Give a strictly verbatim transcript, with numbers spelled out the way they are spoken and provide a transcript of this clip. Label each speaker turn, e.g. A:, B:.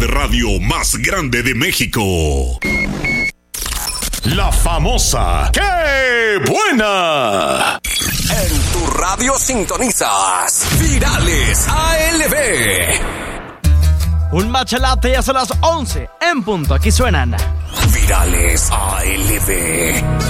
A: de radio más grande de México. La famosa ¡Qué buena!
B: En tu radio sintonizas Virales A L B.
C: Un matcha latte ya son las once en punto. Aquí suenan
B: Virales A L B.